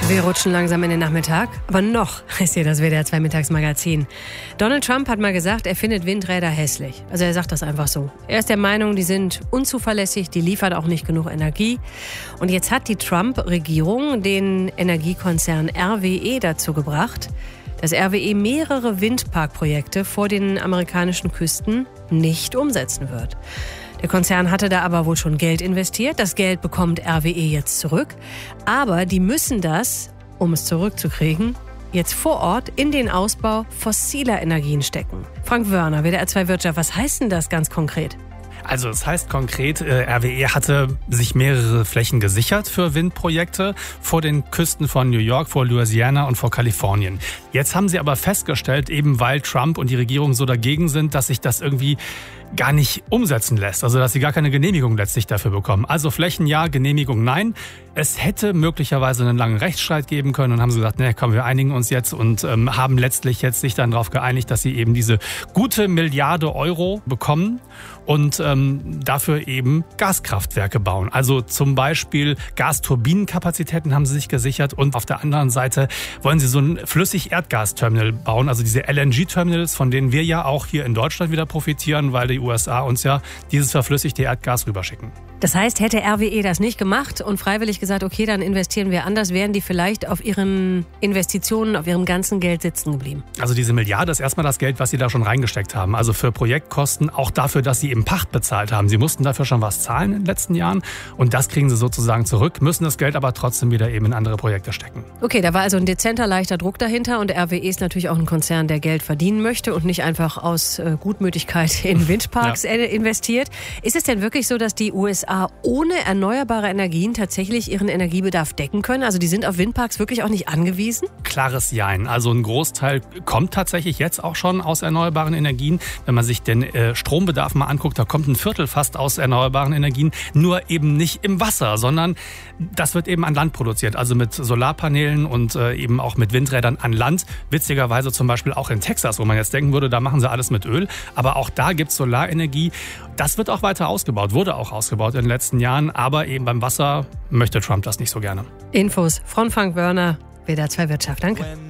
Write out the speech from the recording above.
Wir rutschen langsam in den Nachmittag, aber noch ist hier das WDR 2 Mittagsmagazin. Donald Trump hat mal gesagt, er findet Windräder hässlich. Also er sagt das einfach so. Er ist der Meinung, die sind unzuverlässig, die liefern auch nicht genug Energie. Und jetzt hat die Trump-Regierung den Energiekonzern RWE dazu gebracht, dass RWE mehrere Windparkprojekte vor den amerikanischen Küsten nicht umsetzen wird. Der Konzern hatte da aber wohl schon Geld investiert. Das Geld bekommt RWE jetzt zurück. Aber die müssen das, um es zurückzukriegen, jetzt vor Ort in den Ausbau fossiler Energien stecken. Frank Wörner, WDR 2 Wirtschaft, was heißt denn das ganz konkret? Also es heißt konkret, RWE hatte sich mehrere Flächen gesichert für Windprojekte vor den Küsten von New York, vor Louisiana und vor Kalifornien. Jetzt haben sie aber festgestellt, eben weil Trump und die Regierung so dagegen sind, dass sich das irgendwie gar nicht umsetzen lässt. Also dass sie gar keine Genehmigung letztlich dafür bekommen. Also Flächen ja, Genehmigung nein. Es hätte möglicherweise einen langen Rechtsstreit geben können und haben sie gesagt, komm, wir einigen uns jetzt und haben letztlich jetzt sich dann darauf geeinigt, dass sie eben diese gute Milliarde Euro bekommen und dafür eben Gaskraftwerke bauen. Also zum Beispiel Gasturbinenkapazitäten haben sie sich gesichert und auf der anderen Seite wollen sie so ein Flüssig-Erdgas-Terminal bauen, also diese LNG-Terminals, von denen wir ja auch hier in Deutschland wieder profitieren, weil die USA uns ja dieses verflüssigte Erdgas rüberschicken. Das heißt, hätte RWE das nicht gemacht und freiwillig gesagt, okay, dann investieren wir anders, wären die vielleicht auf ihren Investitionen, auf ihrem ganzen Geld sitzen geblieben? Also diese Milliarde ist erstmal das Geld, was sie da schon reingesteckt haben. Also für Projektkosten, auch dafür, dass sie eben Pacht bezahlt haben. Sie mussten dafür schon was zahlen in den letzten Jahren und das kriegen sie sozusagen zurück, müssen das Geld aber trotzdem wieder eben in andere Projekte stecken. Okay, da war also ein dezenter, leichter Druck dahinter und RWE ist natürlich auch ein Konzern, der Geld verdienen möchte und nicht einfach aus Gutmütigkeit in Windparks investiert. Ist es denn wirklich so, dass die USA ohne erneuerbare Energien tatsächlich ihren Energiebedarf decken können? Also die sind auf Windparks wirklich auch nicht angewiesen? Klares Jein. Also ein Großteil kommt tatsächlich jetzt auch schon aus erneuerbaren Energien. Wenn man sich den Strombedarf mal anguckt, da kommt ein Viertel fast aus erneuerbaren Energien. Nur eben nicht im Wasser, sondern das wird eben an Land produziert. Also mit Solarpanelen und eben auch mit Windrädern an Land. Witzigerweise zum Beispiel auch in Texas, wo man jetzt denken würde, da machen sie alles mit Öl. Aber auch da gibt es Solarenergie. Das wird auch weiter ausgebaut, wurde auch ausgebaut in den letzten Jahren. Aber eben beim Wasser möchte Trump das nicht so gerne. Infos von Frank Wörner, WDR 2 Wirtschaft. Danke.